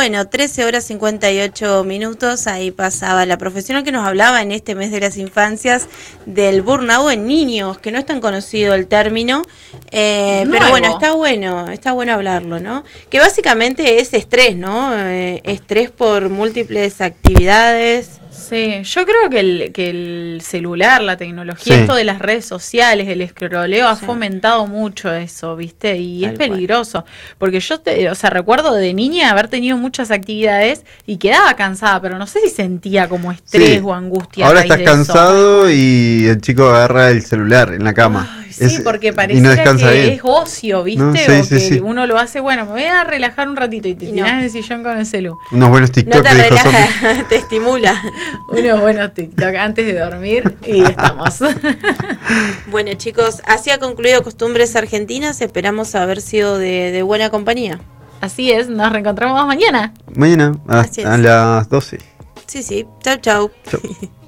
Bueno, 13 horas 58 minutos, ahí pasaba la profesional que nos hablaba en este mes de las infancias del burnout en niños, que no es tan conocido el término, pero bueno, está bueno hablarlo, ¿no? Que básicamente es estrés, ¿no? Estrés por múltiples actividades. Sí, yo creo que el celular, la tecnología, esto de las redes sociales, el escroleo ha fomentado mucho eso, ¿viste? Y tal es peligroso, porque yo recuerdo de niña haber tenido muchas actividades y quedaba cansada, pero no sé si sentía como estrés o angustia. Ahora estás cansado y el chico agarra el celular en la cama. Ay, sí, porque pareciera que bien. Es ocio, ¿viste? No, que uno lo hace, bueno, me voy a relajar un ratito y te tirás en el sillón con el celu. Unos buenos TikTok. No te relaja, te estimula. Unos buenos TikTok antes de dormir y estamos. Bueno, chicos, así ha concluido Costumbres Argentinas. Esperamos haber sido de buena compañía. Así es, nos reencontramos mañana. Mañana a las 12. Sí, chau.